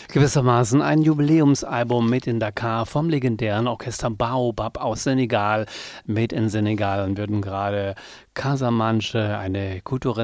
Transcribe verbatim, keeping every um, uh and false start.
Gewissermaßen ein Jubiläumsalbum Made in Dakar vom legendären Orchester Baobab aus Senegal. Made in Senegal. Dann würden gerade Casamanche, eine kulturelle